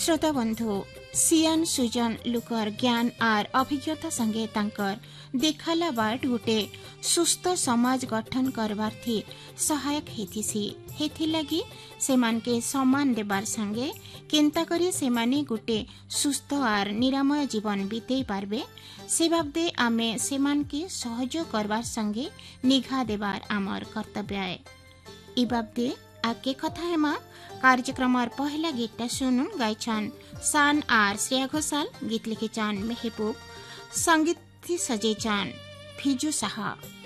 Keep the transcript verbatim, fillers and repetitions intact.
श्रोता बंधु सियान सुजन लुकर ज्ञान आर अभिज्ञता संगे तांकर देखाला बाट गोटे सुस्थ समाज गठन करबार थी सहायक हेतिसी हेथि लगी सेमान के सम्मान देबार संगे केंता करी सेमाने गोटे सुस्थ आर निरामय जीवन बीते पारबे से भाबदे आमे सेमान के सहयोग करबार संगे निघा देबार आमर कर्तव्य है। इ बाबदे आके कथा हेमा कार्यक्रम पहला गीतटा सुनुन गायछन सान आर श्रेया घोषाल गीत लिखेछन मेहबूब संगीत सजेछन फिजू साहा।